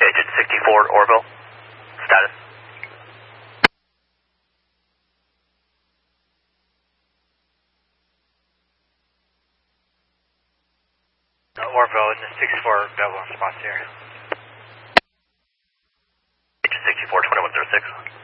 Agent 64, Orville. Status. Orville, Agent 64, available in response here. Agent 64, 2106.